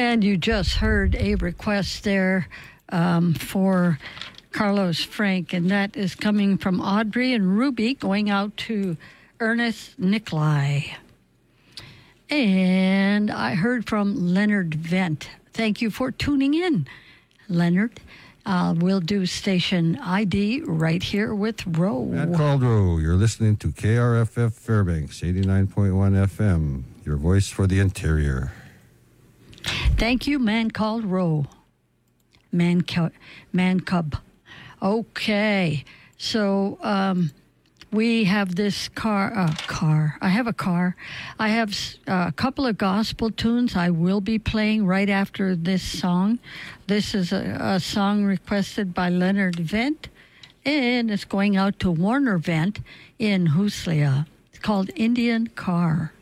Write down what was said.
And you just heard a request there for Carlos Frank, and that is coming from Audrey and Ruby, going out to Ernest Nikolai. And I heard from Leonard Vent. Thank you for tuning in, Leonard. We'll do station ID right here with Roe. Matt called Roe. You're listening to KRFF Fairbanks, 89.1 FM, your voice for the interior. Thank you, Man Called Roe. Man Cub. Okay, so we have this car. I have a car. I have a couple of gospel tunes I will be playing right after this song. This is a song requested by Leonard Vent, and it's going out to Warner Vent in Huslia. It's called Indian Car.